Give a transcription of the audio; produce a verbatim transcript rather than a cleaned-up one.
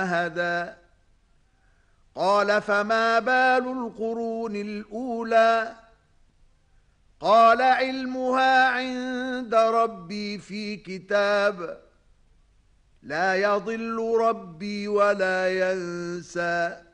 هدى قال فما بال القرون الأولى قال علمها عند ربي في كتاب لا يضل ربي ولا ينسى